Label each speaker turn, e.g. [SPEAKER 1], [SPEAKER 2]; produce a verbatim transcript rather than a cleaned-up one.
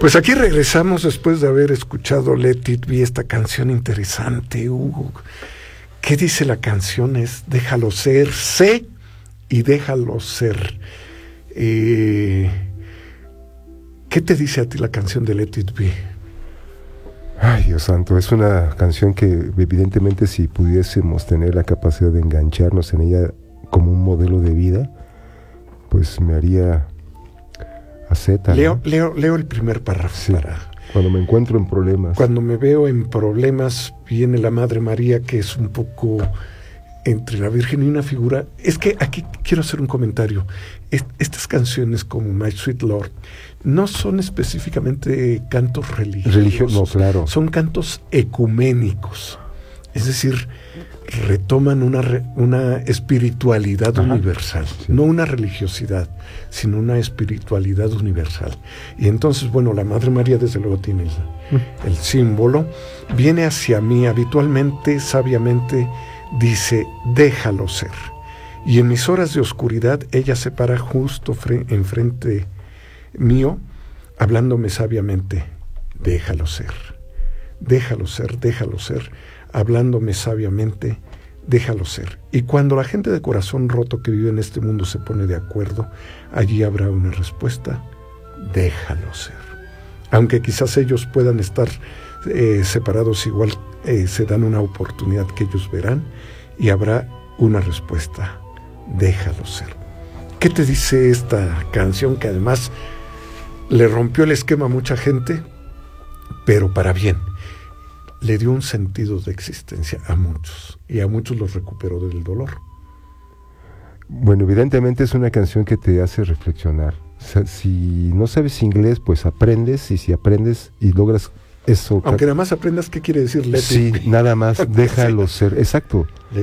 [SPEAKER 1] Pues aquí regresamos después de haber escuchado Let It Be, esta canción interesante, Hugo. ¿Qué dice la canción? Es déjalo ser, sé y déjalo ser. Eh, ¿Qué te dice a ti la canción de Let It Be?
[SPEAKER 2] Ay, Dios santo, es una canción que evidentemente si pudiésemos tener la capacidad de engancharnos en ella como un modelo de vida, pues me haría aceta.
[SPEAKER 1] Leo,
[SPEAKER 2] ¿no?
[SPEAKER 1] leo, leo el primer párrafo.
[SPEAKER 2] Sí.
[SPEAKER 1] Para...
[SPEAKER 2] Cuando me encuentro en problemas.
[SPEAKER 1] Cuando me veo en problemas, viene la Madre María, que es un poco entre la Virgen y una figura. Es que aquí quiero hacer un comentario. Est- estas canciones como My Sweet Lord no son específicamente cantos religiosos.
[SPEAKER 2] Religioso, no, claro.
[SPEAKER 1] Son cantos ecuménicos. Es decir, retoman una, re- una espiritualidad
[SPEAKER 2] Ajá.
[SPEAKER 1] universal,
[SPEAKER 2] Sí.
[SPEAKER 1] no una religiosidad, sino una espiritualidad universal. Y entonces, bueno, la Madre María desde luego tiene el, el símbolo, viene hacia mí habitualmente, sabiamente, dice, déjalo ser. Y en mis horas de oscuridad, ella se para justo fre- enfrente mío, hablándome sabiamente, déjalo ser, déjalo ser, déjalo ser, hablándome sabiamente, déjalo ser. Y cuando la gente de corazón roto que vive en este mundo se pone de acuerdo, allí habrá una respuesta, déjalo ser. Aunque quizás ellos puedan estar eh, separados, igual eh, se dan una oportunidad que ellos verán y habrá una respuesta, déjalo ser. ¿Qué te dice esta canción que además le rompió el esquema a mucha gente, pero para bien? Le dio un sentido de existencia a muchos, y a muchos los recuperó del dolor.
[SPEAKER 2] Bueno, evidentemente es una canción que te hace reflexionar. O sea, si no sabes inglés, pues aprendes, y si aprendes y logras eso...
[SPEAKER 1] Aunque nada más aprendas qué quiere decir let it
[SPEAKER 2] Sí,
[SPEAKER 1] be.
[SPEAKER 2] nada más, déjalo
[SPEAKER 1] Sí.
[SPEAKER 2] ser. Exacto.